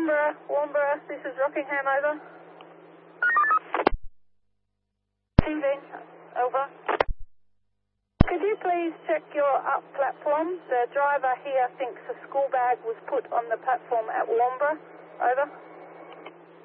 Wambara, this is Rockingham, over. TV, over. Could you please check your up platform? The driver here thinks a school bag was put on the platform at Wambara, over.